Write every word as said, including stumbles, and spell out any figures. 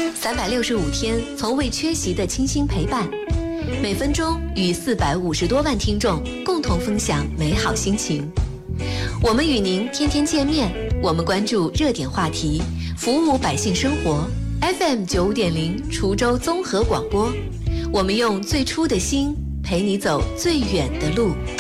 三百六十五天从未缺席的倾心陪伴，每分钟与四百五十多万听众共同分享美好心情。我们与您天天见面，我们关注热点话题，服务百姓生活。F M 九五点零滁州综合广播，我们用最初的心陪你走最远的路。